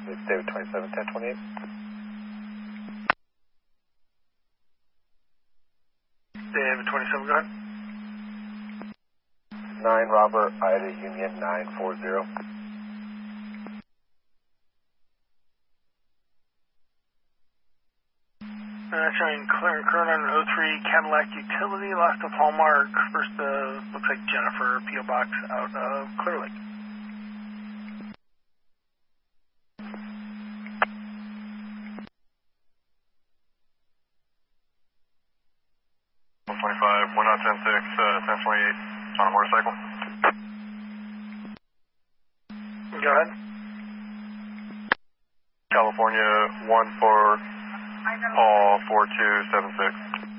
It's David 27, 1028. David 27, go ahead. 9 Robert, Ida Union 940. Showing current on 03 Cadillac Utility, last of Hallmark, first looks like Jennifer, P.O. Box out of Clear Lake. We're not 10-6, 1028, on a motorcycle. Go ahead. California 14 4276.